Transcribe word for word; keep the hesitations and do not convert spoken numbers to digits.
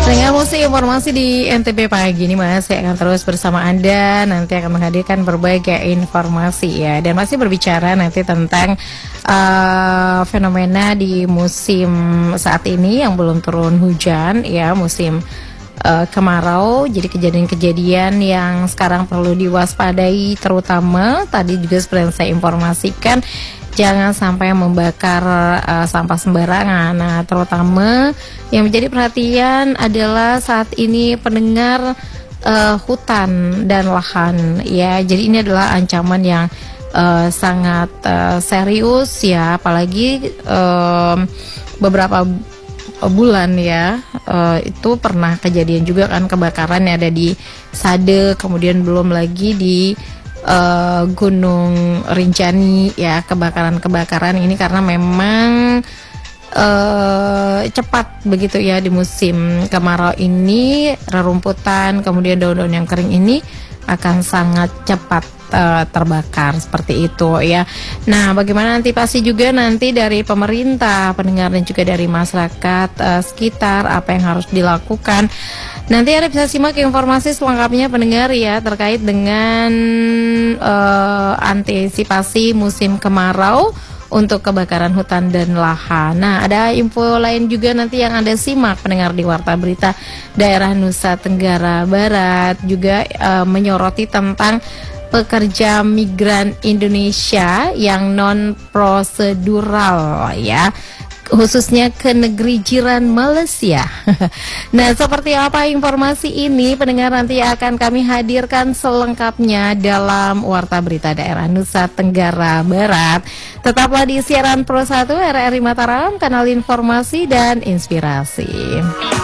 Dengan musik informasi di N T B pagi ini Mas, saya akan terus bersama Anda, nanti akan menghadirkan berbagai informasi ya. Dan masih berbicara nanti tentang uh, fenomena di musim saat ini yang belum turun hujan ya, musim uh, kemarau. Jadi kejadian-kejadian yang sekarang perlu diwaspadai, terutama tadi juga seperti yang saya informasikan, jangan sampai membakar uh, sampah sembarangan. Nah, terutama yang menjadi perhatian adalah saat ini pendengar uh, hutan dan lahan ya. Jadi ini adalah ancaman yang uh, sangat uh, serius ya, apalagi uh, beberapa bulan ya, uh, itu pernah kejadian juga kan kebakaran yang ada di Sade, kemudian belum lagi di Uh, Gunung Rinjani ya, kebakaran-kebakaran ini karena memang uh, cepat begitu ya di musim kemarau ini, rerumputan kemudian daun-daun yang kering ini akan sangat cepat uh, terbakar seperti itu ya. Nah, bagaimana antisipasi juga nanti dari pemerintah, pendengar dan juga dari masyarakat uh, sekitar, apa yang harus dilakukan? Nanti Anda bisa simak informasi selengkapnya pendengar ya, terkait dengan uh, antisipasi musim kemarau untuk kebakaran hutan dan lahan. Nah, ada info lain juga nanti yang Anda simak pendengar di Warta Berita Daerah Nusa Tenggara Barat, juga uh, menyoroti tentang pekerja migran Indonesia yang non prosedural ya, khususnya ke negeri jiran Malaysia. Nah, seperti apa informasi ini pendengar, nanti akan kami hadirkan selengkapnya dalam Warta Berita Daerah Nusa Tenggara Barat. Tetaplah di siaran Pro satu R R I Mataram, kanal informasi dan inspirasi.